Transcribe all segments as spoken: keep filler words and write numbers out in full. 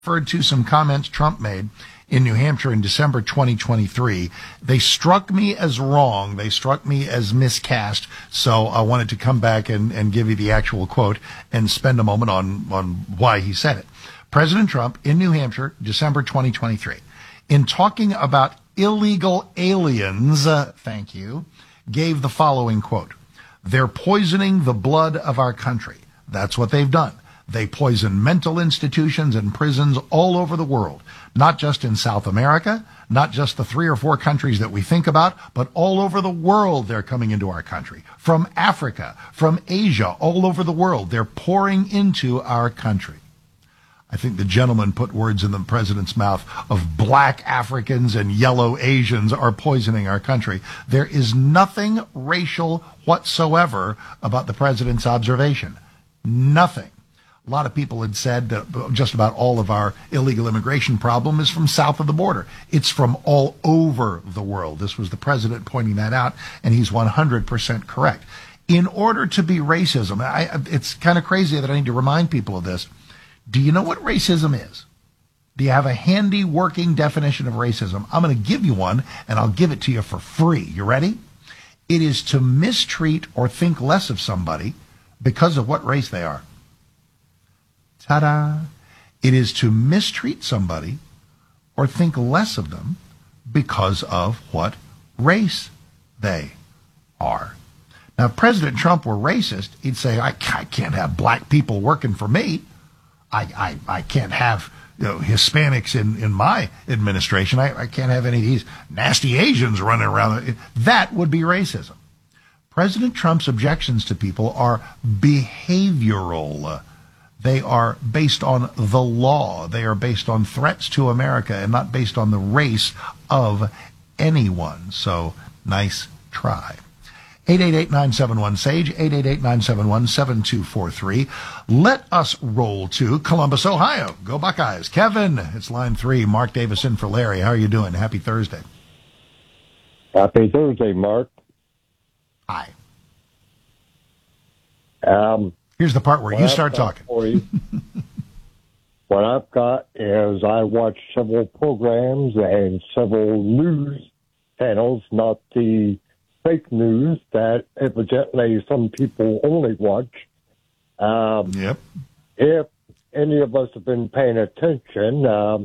referred to some comments Trump made in New Hampshire in December twenty twenty-three. They struck me as wrong. They struck me as miscast. So I wanted to come back and, and give you the actual quote and spend a moment on, on why he said it. President Trump in New Hampshire, December twenty twenty-three, in talking about illegal aliens, uh, thank you, gave the following quote. They're poisoning the blood of our country. That's what they've done. They poison mental institutions and prisons all over the world, not just in South America, not just the three or four countries that we think about, but all over the world they're coming into our country. From Africa, from Asia, all over the world, they're pouring into our country. I think the gentleman put words in the president's mouth of black Africans and yellow Asians are poisoning our country. There is nothing racial whatsoever about the president's observation. Nothing. A lot of people had said that just about all of our illegal immigration problem is from south of the border. It's from all over the world. This was the president pointing that out, and he's one hundred percent correct. In order to be racism, I, it's kind of crazy that I need to remind people of this. Do you know what racism is? Do you have a handy working definition of racism? I'm going to give you one, and I'll give it to you for free. You ready? It is to mistreat or think less of somebody because of what race they are. Ta-da! It is to mistreat somebody or think less of them because of what race they are. Now, if President Trump were racist, he'd say, I can't have black people working for me. I, I, I can't have you know, Hispanics in, in my administration. I, I can't have any of these nasty Asians running around. That would be racism. President Trump's objections to people are behavioral. They are based on the law. They are based on threats to America and not based on the race of anyone. So, nice try. eight eight eight, nine seven one, S A G E, eight eight eight, nine seven one, seven two four three. Let us roll to Columbus, Ohio. Go Buckeyes. Kevin, it's line three. Mark Davis in for Larry. How are you doing? Happy Thursday. Happy Thursday, Mark. Hi. Um, Here's the part where you start talking. For you, what I've got is I watch several programs and several news channels, not the fake news that evidently some people only watch. Um, yep. If any of us have been paying attention, um,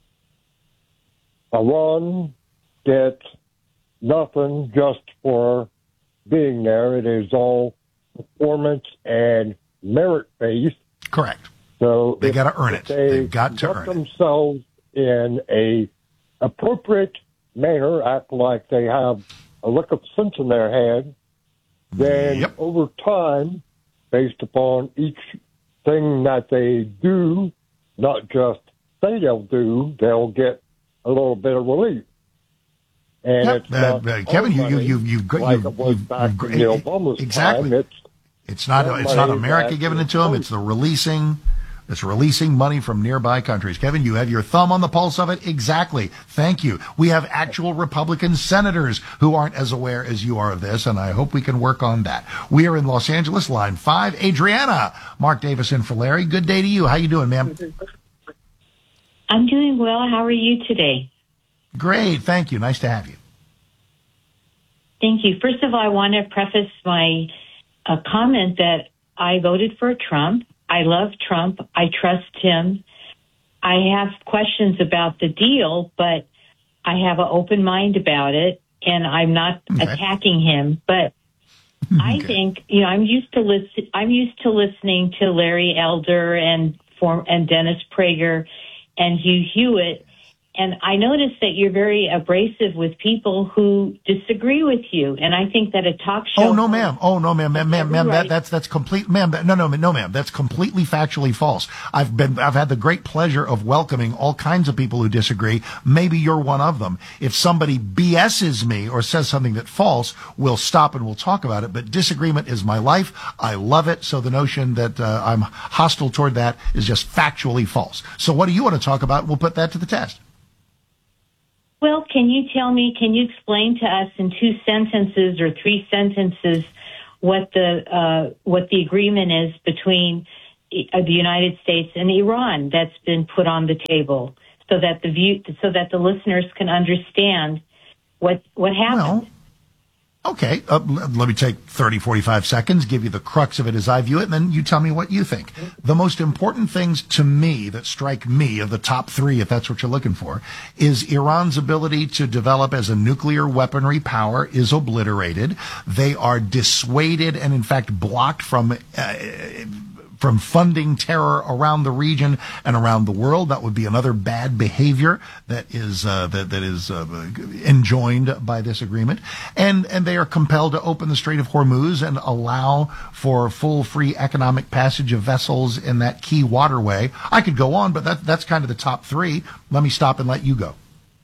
Iran gets nothing just for being there. It is all performance and merit-based. Correct. So they got to earn it. They They've got to earn themselves it. in a appropriate manner, act like they have a lick of sense in their head, then yep. over time, based upon each thing that they do, not just say they'll do, they'll get a little bit of relief. And yep. it's not uh, uh, Kevin, you, you, you, you've got like you, it was you've, back you've, in the Obama's exactly. time. It's, it's not. It's not America giving it to them. It's the releasing. It's releasing money from nearby countries. Kevin, you have your thumb on the pulse of it. Exactly. Thank you. We have actual Republican senators who aren't as aware as you are of this, and I hope we can work on that. We are in Los Angeles, line five. Adriana, Mark Davis in for Larry. Good day to you. How you doing, ma'am? I'm doing well. How are you today? Great. Thank you. Nice to have you. Thank you. First of all, I want to preface my uh, comment that I voted for Trump. I love Trump. I trust him. I have questions about the deal, but I have an open mind about it, and I'm not okay. attacking him. But okay. I think, you know, I'm used to listen. I'm used to listening to Larry Elder and form and Dennis Prager and Hugh Hewitt. And I noticed that you're very abrasive with people who disagree with you. And I think that a talk show... Oh, no, ma'am. Oh, no, ma'am. Ma'am, ma'am, ma'am. That, that's, that's complete... Ma'am, that, no, no, no, ma'am. That's completely factually false. I've been, I've had the great pleasure of welcoming all kinds of people who disagree. Maybe you're one of them. If somebody BSes me or says something that's false, we'll stop and we'll talk about it. But disagreement is my life. I love it. So the notion that uh, I'm hostile toward that is just factually false. So what do you want to talk about? We'll put that to the test. Well, can you tell me, can you explain to us in two sentences or three sentences what the uh, what the agreement is between uh, the United States and Iran that's been put on the table, so that the view, so that the listeners can understand what what happened. Well, okay, uh, l- let me take thirty, forty-five seconds, give you the crux of it as I view it, and then you tell me what you think. The most important things to me that strike me of the top three, if that's what you're looking for, is Iran's ability to develop as a nuclear weaponry power is obliterated. They are dissuaded and, in fact, blocked from uh, from funding terror around the region and around the world. That would be another bad behavior that is uh, that that is uh, enjoined by this agreement. And and they are compelled to open the Strait of Hormuz and allow for full free economic passage of vessels in that key waterway. I could go on, but that that's kind of the top three. Let me stop and let you go.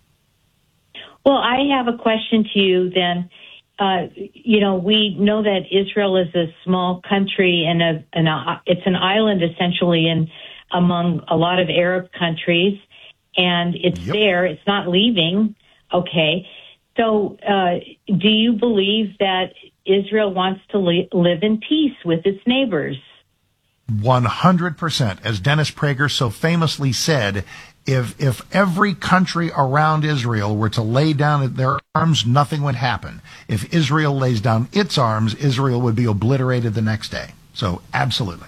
Well, I have a question to you then. Uh, you know, we know that Israel is a small country and a, and a, it's an island essentially in among a lot of Arab countries, and it's Yep. there. It's not leaving. Okay. So uh, do you believe that Israel wants to li- live in peace with its neighbors? one hundred percent. As Dennis Prager so famously said, if if every country around Israel were to lay down their arms, nothing would happen. If Israel lays down its arms, Israel would be obliterated the next day. So, absolutely.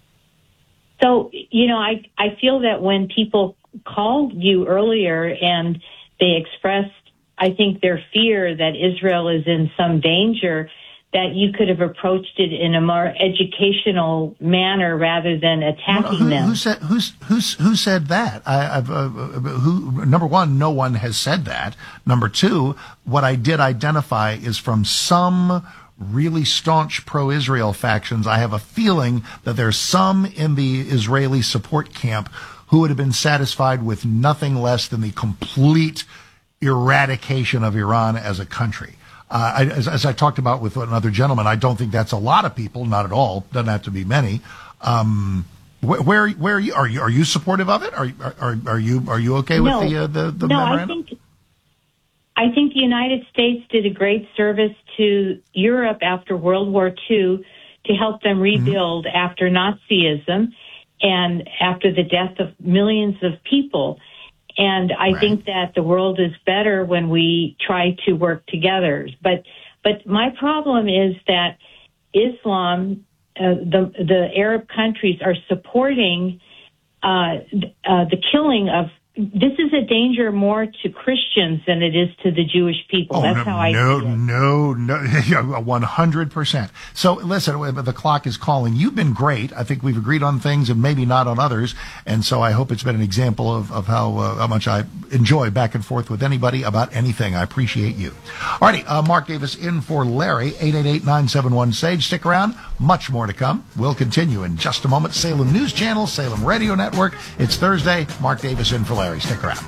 So, you know, I, I feel that when people called you earlier and they expressed, I think, their fear that Israel is in some danger, that you could have approached it in a more educational manner rather than attacking who, them. Who said who's, who's, who said that? I, I've, uh, who, number one, no one has said that. Number two, what I did identify is from some really staunch pro-Israel factions. I have a feeling that there's some in the Israeli support camp who would have been satisfied with nothing less than the complete eradication of Iran as a country. Uh, I, as, as I talked about with another gentleman, I don't think that's a lot of people, not at all. Doesn't have to be many. Um, wh- where, where are you? Are you are you supportive of it? Are are are you are you okay with no, the uh, the, the no, memorandum? I think I think the United States did a great service to Europe after World War Two to help them rebuild mm-hmm. after Nazism and after the death of millions of people. And I right. think that the world is better when we try to work together. But but my problem is that Islam, uh, the the Arab countries are supporting uh, uh, the killing of. This is a danger more to Christians than it is to the Jewish people. Oh, That's no, how I no, see it. no, no, one hundred percent. So listen, the clock is calling. You've been great. I think we've agreed on things and maybe not on others. And so I hope it's been an example of, of how, uh, how much I enjoy back and forth with anybody about anything. I appreciate you. All righty, uh, Mark Davis in for Larry, eight eight eight, nine seven one, S A G E. Stick around. Much more to come. We'll continue in just a moment. Salem News Channel, Salem Radio Network. It's Thursday. Mark Davis in for Larry. Stick around.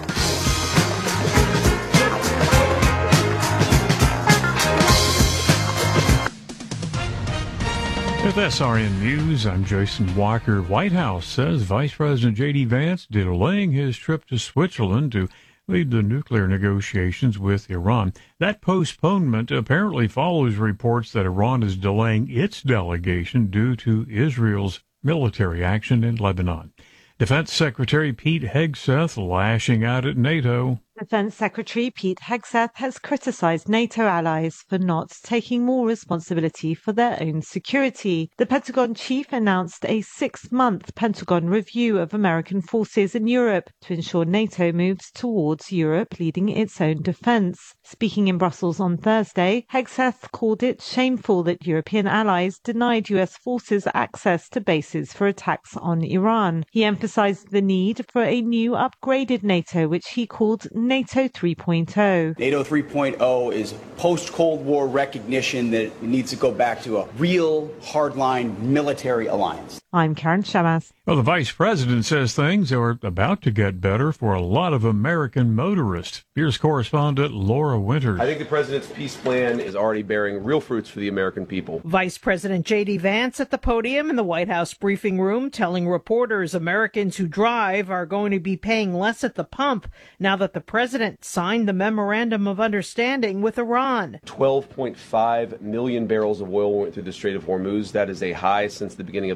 With S R N News, I'm Jason Walker. White House says Vice President J D. Vance delaying his trip to Switzerland to lead the nuclear negotiations with Iran. That postponement apparently follows reports that Iran is delaying its delegation due to Israel's military action in Lebanon. Defense Secretary Pete Hegseth lashing out at NATO. Defense Secretary Pete Hegseth has criticized NATO allies for not taking more responsibility for their own security. The Pentagon chief announced a six-month Pentagon review of American forces in Europe to ensure NATO moves towards Europe leading its own defense. Speaking in Brussels on Thursday, Hegseth called it shameful that European allies denied U S forces access to bases for attacks on Iran. He emphasized the need for a new upgraded NATO, which he called NATO three point oh. NATO three point oh is post-Cold War recognition that it needs to go back to a real hardline military alliance. I'm Karen Shamas. Well, the vice president says things are about to get better for a lot of American motorists. Here's correspondent Laura Winters. I think the president's peace plan is already bearing real fruits for the American people. Vice President J D. Vance at the podium in the White House briefing room telling reporters Americans who drive are going to be paying less at the pump now that the president signed the memorandum of understanding with Iran. twelve point five million barrels of oil went through the Strait of Hormuz. That is a high since the beginning of the conflict.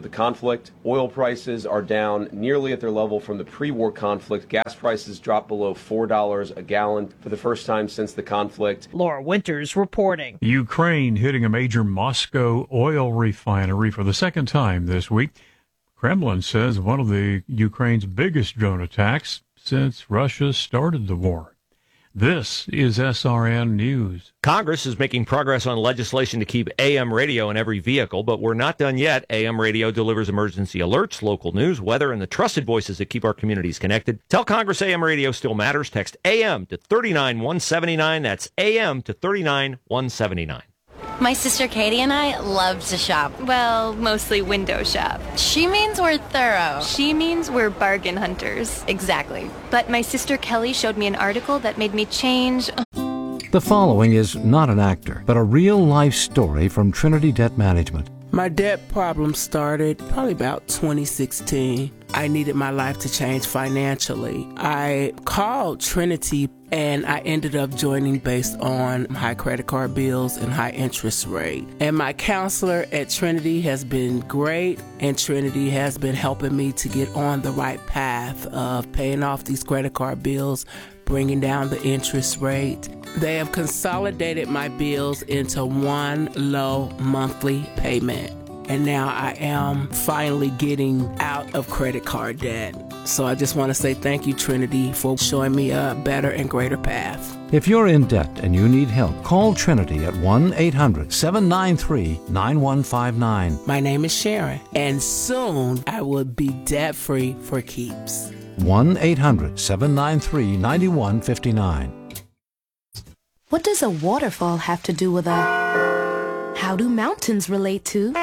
conflict. Oil prices are down nearly at their level from the pre-war conflict. Gas prices dropped below four dollars a gallon for the first time since the conflict. Laura Winters reporting. Ukraine hitting a major Moscow oil refinery for the second time this week. Kremlin says one of the Ukraine's biggest drone attacks since Russia started the war. This is S R N News. Congress is making progress on legislation to keep A M radio in every vehicle, but we're not done yet. A M radio delivers emergency alerts, local news, weather, and the trusted voices that keep our communities connected. Tell Congress A M radio still matters. Text A M to three nine one seven nine. That's A M to three nine one seven nine. My sister Katie and I love to shop. Well, mostly window shop. She means we're thorough. She means we're bargain hunters. Exactly. But my sister Kelly showed me an article that made me change. The following is not an actor, but a real-life story from Trinity Debt Management. My debt problem started probably about twenty sixteen. I needed my life to change financially. I called Trinity and I ended up joining based on high credit card bills and high interest rate. And my counselor at Trinity has been great, and Trinity has been helping me to get on the right path of paying off these credit card bills, bringing down the interest rate. They have consolidated my bills into one low monthly payment. And now I am finally getting out of credit card debt. So I just want to say thank you, Trinity, for showing me a better and greater path. If you're in debt and you need help, call Trinity at one eight hundred seven nine three nine one five nine. My name is Sharon, and soon I will be debt-free for keeps. one eight hundred seven nine three nine one five nine. What does a waterfall have to do with a... How do mountains relate to...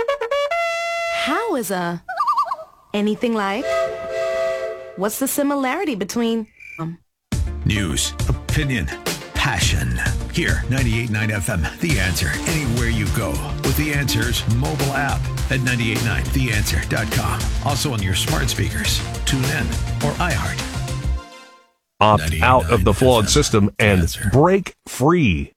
How is a... Anything like... What's the similarity between... Um... News, opinion, passion. Here, ninety-eight point nine F M, The Answer. Anywhere you go with The Answer's mobile app at nine eight nine the answer dot com. Also on your smart speakers, tune in, or iHeart. Opt out of the flawed system and break free.